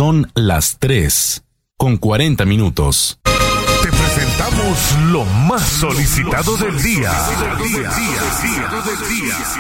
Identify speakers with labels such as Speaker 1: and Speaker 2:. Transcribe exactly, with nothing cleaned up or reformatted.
Speaker 1: Son las tres, con cuarenta minutos.
Speaker 2: Te presentamos lo más solicitado del día.